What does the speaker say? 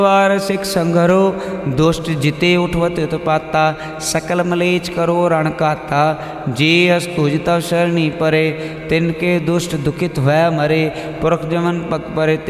वार सिख संघरो दुष्ट जिते उठवत उत्पाता सकल मलेच करो रण काता जे अस तुझ तव शरणी परे तिनके दुष्ट दुखित हुआ मरे पुरख जमन पग परे